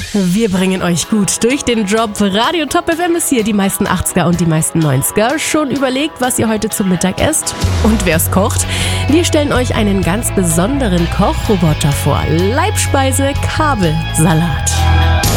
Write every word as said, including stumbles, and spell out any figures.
Wir bringen euch gut durch den Job. Radio Top F M ist hier, die meisten achtziger und die meisten neunziger. Schon überlegt, was ihr heute zum Mittag esst? Und wer's kocht? Wir stellen euch einen ganz besonderen Kochroboter vor. Leibspeise Kabelsalat.